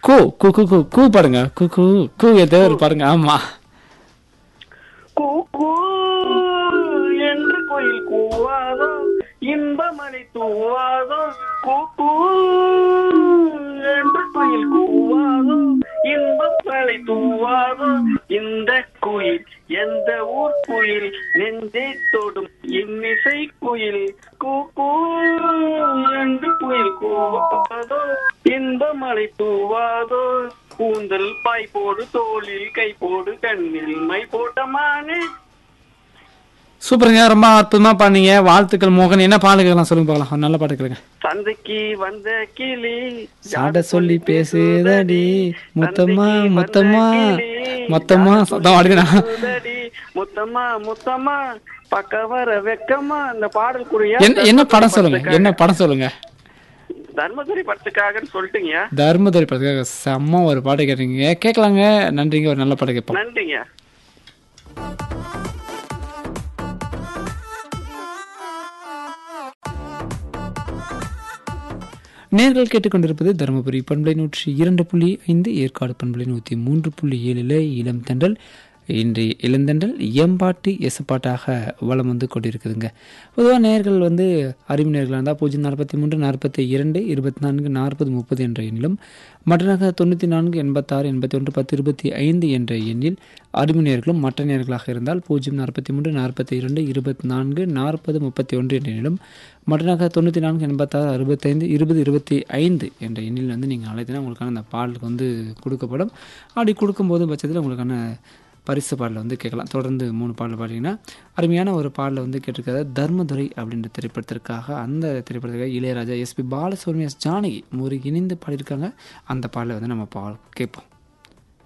கூ கூ கூ கூ கூ பாடுங்க. கூ கூ கூ ஏதோ ஒரு பாடுங்க. ஆமா. கூ கூ என்று குயில் கூவாதோ, இன்பமணி தூவாதோ. கூ கூ என்று குயில் கூவாதோ, இன்பமணி தூவாதோ. இந்த குயில் எந்த ஊர் குயில், நெஞ்சை தொடும் இன்னிசை குயில். கூ கூ என்று குயில் கூவாதோ, இன்பமழை தூவாதோ. கூந்தல் பாய் போடு, தோளில் கை போடு, கண்ணில் மை போட்ட மானே. சூப்பருங்க. ரொம்ப அற்புதமா பாடுனீங்க. வாழ்த்துக்கள் மோகன். என்ன பாட்டு கேட்கலாம் சொல்லுங்க பார்க்கலாம். நல்ல பாட்டு கேளுங்க. சந்தைக்கு வந்த கிளி சாட சொல்லி பேசுதடி முத்தம்மா முத்தம்மா மொத்தமா சத்தம் ஆடுகிறா. முத்தம்மா முத்தம்மா பக்க வர வெக்கமா. இந்த பாடல் கூடிய என்ன படம் சொல்லுங்க. என்ன படம் சொல்லுங்க. தர்மதுரை படத்துக்காகன்னு சொல்லிட்டீங்க. தர்மதுரை படத்துக்காக செம்ம ஒரு பாட்டு கேட்டீங்க. கேட்கலாங்க. நன்றிங்க. ஒரு நல்ல பாட்டு கேட்போம். நன்றிங்க. நேர்கள் கேட்டுக்கொண்டிருப்பது தருமபுரி பண்பலை 102.5, ஏற்காடு பண்பலை 103.7 இளம் தென்றல். இன்றைய இளந்தென்றல் எம்பாட்டு எசப்பாட்டாக வளம் வந்து கொண்டிருக்குதுங்க. பொதுவாக நேர்கள் வந்து அறிவு நேர்களாக இருந்தால் 043 42 24 40 30 என்ற எண்ணிலும், மற்றனாக 94 86 81 10 25 என்ற எண்ணில் அறிவு நேர்களும், மற்ற நேர்களாக இருந்தால் 043 42 24 40 31 என்ற எண்ணிலும், மற்றனாக 94 86 65 20 25 என்ற எண்ணில் வந்து நீங்கள் அழைத்தினா உங்களுக்கான அந்த பாடலுக்கு வந்து கொடுக்கப்படும். அப்படி கொடுக்கும்போது பட்சத்தில் உங்களுக்கான பரிசு பாடலை வந்து கேட்கலாம். தொடர்ந்து 3 பாடல் பாடிங்கன்னா அருமையான ஒரு பாடலை வந்து கேட்டிருக்காரு. தர்மதுரை அப்படின்ற திரைப்படத்திற்காக, அந்த திரைப்படத்துக்காக இளையராஜா, எஸ்பி பாலசுப்ரமணியம், ஜானகி இணைந்து பாடியிருக்காங்க. அந்த பாடலை வந்து நம்ம கேட்போம்.